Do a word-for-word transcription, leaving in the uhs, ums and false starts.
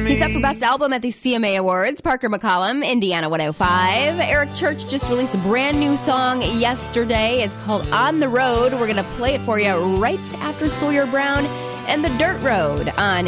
me. He's up for Best Album at the C M A Awards. Parker McCollum, Indiana one oh five. Eric Church just released a brand new song yesterday. It's called On the Road. We're going to play it for you right after Sawyer Brown and The Dirt Road on